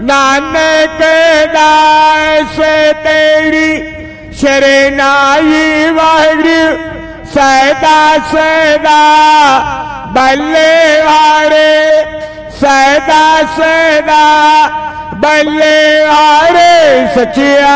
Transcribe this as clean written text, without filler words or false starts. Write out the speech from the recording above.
नानक दास तेरी शरणाई वाहिगुरु सदा सदा बल्लेहारे सदा सदा बल्लेहारे सचिया